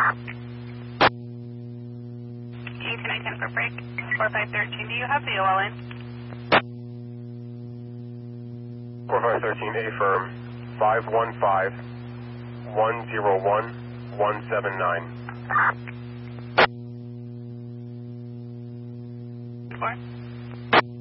K2910 for break. 4513, do you have the OL in? 4513, affirm. 515-101-179. 4.